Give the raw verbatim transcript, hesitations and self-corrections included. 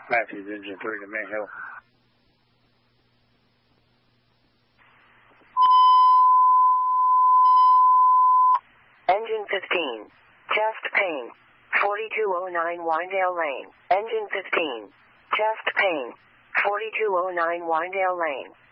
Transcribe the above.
Matthews, engine three to Mint Hill. Engine fifteen, chest pain, forty-two oh nine Winedale Lane. Engine fifteen, chest pain, forty-two oh nine Winedale Lane.